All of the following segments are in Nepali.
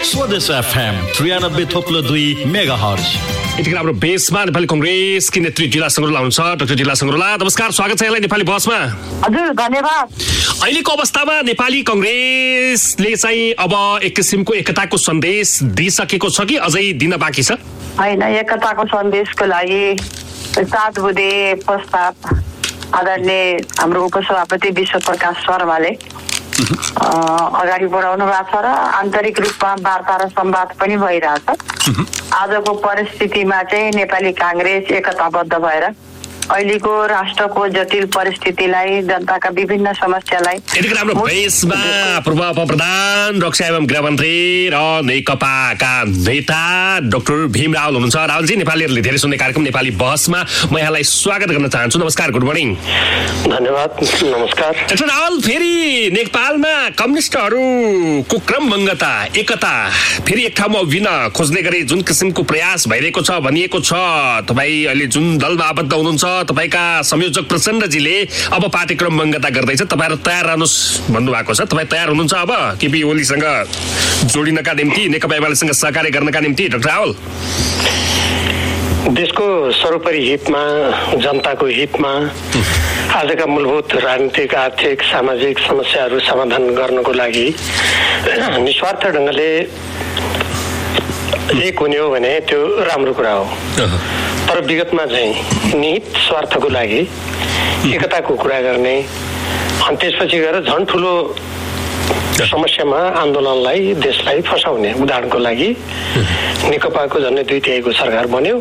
स्वदेश FM 93.2 मेगाहर्ज। यतिखेर हाम्रो बेसमा नेपाली कांग्रेसकी नेत्री जिल्ला संग्रौला हुनुहुन्छ। डाक्टर जिल्ला संग्रौला, नमस्कार, स्वागत छ यहाँलाई नेपाली बसमा। हजुर, धन्यवाद। अहिलेको अवस्थामा नेपाली कांग्रेसले चाहिँ अब एक किसिमको एकताको सन्देश दिइसकेको छ कि अझै दिन बाँकी छ? हैन, एकताको सन्देशको लागि 7 बुँदे प्रस्ताव आदरणीय हाम्रो उपसभापति विश्वप्रकाश शर्माले अगाडि बढाउनु भएको छ र आन्तरिक रूपमा वार्ता र संवाद पनि भइरहेछ। आजको परिस्थितिमा चाहिँ नेपाली कांग्रेस एकताबद्ध भएर अहिलेको राष्ट्रको जटिल परिस्थितिलाई, जनताका विभिन्न समस्यालाई यतिखेर हाम्रो बेसमा पूर्व उपप्रधान रक्षा एवं गृहमन्त्री र नेकपाका नेता डाक्टर भीम रावल हुनुहुन्छ। रावलजी, नेपालीहरूले धेरै सुन्ने कार्यक्रम नेपाली बहसमा म यहाँलाई स्वागत गर्न चाहन्छु। नमस्कार, गुड मर्निङ। धन्यवाद, नमस्कार। डाक्टर रावल, फेरि नेपालमा कम्युनिस्टहरूको क्रमभङ्गता, एकता फेरि एक ठाउँमा उभिन खोज्ने गरी जुन किसिमको प्रयास भइरहेको छ भनिएको छ, तपाईँ अहिले जुन दलमा आबद्ध हुनुहुन्छ, तपाईका संयोजक प्रचण्डजीले अब पार्टी क्रमभङ्गता गर्दैछ, तपाईँहरू तयार रहनुहोस् भन्नुभएको छ। तपाईँ तयार हुनुहुन्छ अब केपी ओलीसँग जोडिनका निम्ति, नेकपा एमालेसँग सहकार्य गर्नका निम्ति? डाक्टर रावल, देशको सर्वोपरि हितमा, जनताको हितमा आजका मूलभूत राजनीतिक, आर्थिक, सामाजिक समस्याहरू समाधान गर्नको लागि निस्वार्थ ढङ्गले एक हुने हो भने त्यो राम्रो कुरा हो। तर विगतमा चाहिँ निहित स्वार्थको लागि एकताको कुरा गर्ने अनि त्यसपछि गएर झन् ठुलो समस्यामा आन्दोलनलाई, देशलाई फसाउने, उदाहरणको लागि नेकपाको झन्डै 2/3 सरकार बन्यो,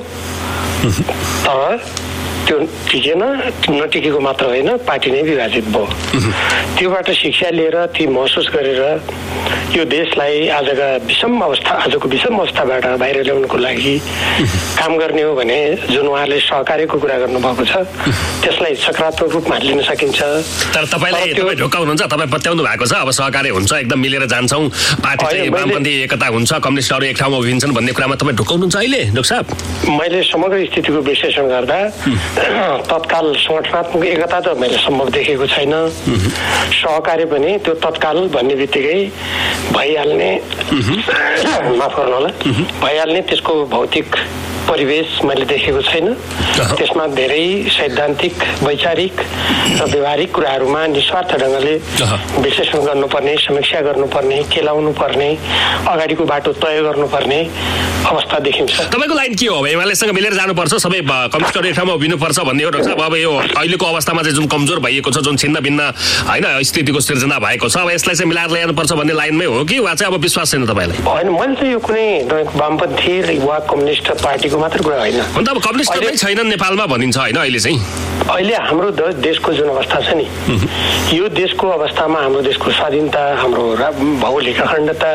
तर त्यो टिकेन। नटिकेको मात्र होइन, पार्टी नै विभाजित भयो। त्योबाट शिक्षा लिएर, ती महसुस गरेर यो देशलाई आजको विषम अवस्थाबाट बाहिर ल्याउनको लागि काम गर्ने हो भने जुन उहाँले सहकार्यको कुरा गर्नुभएको छ त्यसलाई सकारात्मक रूपमा लिन सकिन्छ। तर तपाईँ ढोका हुनुहुन्छ, तपाईँ पत्याउनु भएको छ अब सहकार्य हुन्छ, एकदम मिलेर जान्छौँ, पार्टी चाहिँ वामपन्थी एकता हुन्छ, कम्युनिस्टहरू एक ठाउँमा उभिन्छन् भन्ने कुरामा तपाईँ ढोकाउनुहुन्छ अहिले? डाक्टर साहब, मैले समग्र स्थितिको विश्लेषण गर्दा तत्काल संगठनात्मक एकता त मैले सम्भव देखेको छैन। सहकार्य पनि त्यो तत्काल भन्ने बित्तिकै भइहाल्ने, माफ गर्नु होला, भइहाल्ने त्यसको भौतिक परिवेश मैले देखेको छैन। त्यसमा धेरै सैद्धान्तिक, वैचारिक र व्यवहारिक कुराहरूमा निस्वार्थ ढङ्गले विश्लेषण गर्नुपर्ने, समीक्षा गर्नुपर्ने, केलाउनु पर्ने, अगाडिको बाटो तय गर्नुपर्ने अवस्था देखिन्छ। तपाईँको लाइन के हो? अब एमालेसँग मिलेर जानुपर्छ, सबै कम्युनिस्टहरू एक ठाउँमा उभिनुपर्छ भन्ने हो? डाक्टर साहब, अब यो अहिलेको अवस्थामा चाहिँ जुन कमजोर भइएको छ, जुन छिन्न भिन्न होइन स्थितिको सिर्जना भएको छ, अब यसलाई चाहिँ मिलाएर ल्याउनुपर्छ भन्ने लाइनमै हो कि वा चाहिँ अब विश्वास छैन तपाईँलाई? होइन, मैले चाहिँ यो कुनै वामपन्थी वा कम्युनिस्ट पार्टीको मात्र कुरा होइन। अन्त अब कम्युनिस्ट नै छैनन् नेपालमा भनिन्छ होइन अहिले चाहिँ? अहिले हाम्रो देशको जुन अवस्था छ नि, यो देशको अवस्थामा हाम्रो देशको स्वाधीनता, हाम्रो भौगोलिक अखण्डता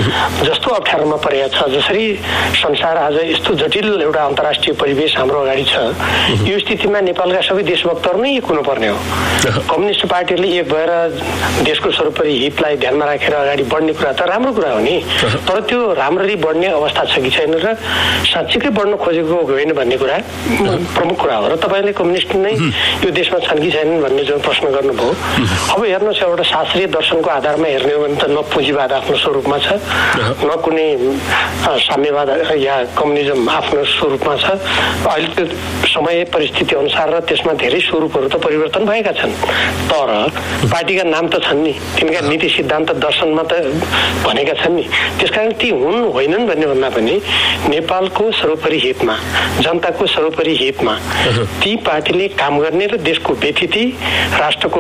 जस्तो अप्ठ्यारोमा परेको छ, जसरी संसार आज यस्तो जटिल एउटा अन्तर्राष्ट्रिय परिवेश हाम्रो अगाडि छ, यो स्थितिमा नेपालका सबै देशभक्तहरू नै एक हुनुपर्ने हो। कम्युनिस्ट पार्टीले एक भएर देशको सर्वोपरि हितलाई ध्यानमा राखेर अगाडि बढ्ने कुरा त राम्रो कुरा हो नि, तर त्यो राम्ररी बढ्ने अवस्था छ कि छैन र साँच्चीकै बढ्न खोजेको होइन भन्ने कुरा प्रमुख कुरा हो। र तपाईँले कम्युनिस्ट नै यो देशमा छन् कि छैनन् भन्ने जुन प्रश्न गर्नुभयो, अब हेर्नुहोस्, एउटा शास्त्रीय दर्शनको आधारमा हेर्ने हो भने त न पुँजीवाद आफ्नो स्वरूपमा छ, न कुनै साम्यवाद या कम्युनिजम आफ्नो स्वरूपमा छ। अहिले त्यो समय परिस्थिति अनुसार र त्यसमा धेरै स्वरूपहरू त परिवर्तन भएका छन्, तर पार्टीका नाम त छन् नि, तिनका नीति सिद्धान्त दर्शनमा त भनेका छन् नि। त्यसकारण ती हुन् होइनन् भन्ने भन्दा पनि नेपालको सर्वोपरि हितमा, जनताको सर्वोपरि हितमा ती पार्टीले काम गर्ने र देशको व्यथिति, राष्ट्रको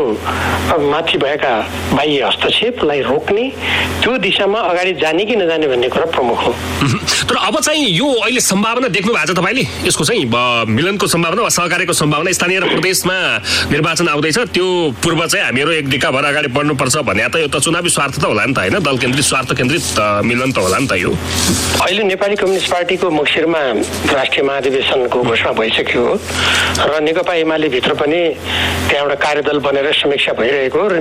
माथि भएका बाह्य हस्तक्षेपलाई रोक्ने, त्यो दिशामा अगाडि जाने कि नजाने भन्ने कुरा प्रमुख हो। तर अब चाहिँ यो अहिले सम्भावना देख्नु भएको छ तपाईँले, यसको चाहिँ मिलनको सम्भावना वा सहकार्यको सम्भावना? स्थानीय र प्रदेशमा निर्वाचन आउँदैछ, त्यो पूर्व चाहिँ हामीहरू एक दिक्का भएर अगाडि बढ्नुपर्छ भने त यो त चुनावी स्वार्थ त होला नि त होइन? दल केन्द्रित, स्वार्थ केन्द्रित मिलन त होला नि त यो? अहिले नेपाली कम्युनिस्ट पार्टीको मक्सिरमा राष्ट्रिय महाधिवेशनको घोषणा भइसक्यो र नेकपा एमाले भित्र पनि त्यहाँ एउटा कार्यदल बनेर समीक्षा भइरहेको र